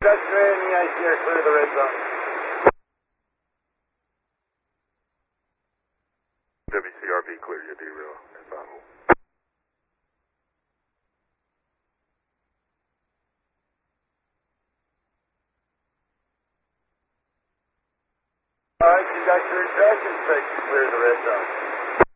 Dutch Gray and the ICR, clear the red zone. WCRB, clear your derail at 5 Alright, you got your track inspection, clear the red zone.